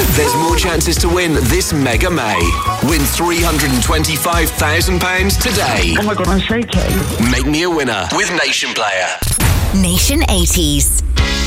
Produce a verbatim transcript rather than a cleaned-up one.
There's more chances to win this Mega May. Win three hundred twenty-five thousand pounds today. Oh my God, I'm shaking. Make me a winner with Nation Player. Nation eighties.